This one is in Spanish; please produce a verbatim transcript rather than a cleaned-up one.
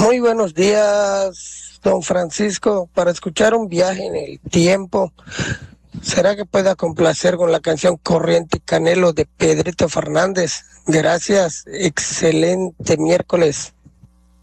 Muy buenos días, don Francisco. Para escuchar un viaje en el tiempo, ¿será que pueda complacer con la canción Corriente y Canelo de Pedrito Fernández? Gracias, excelente miércoles.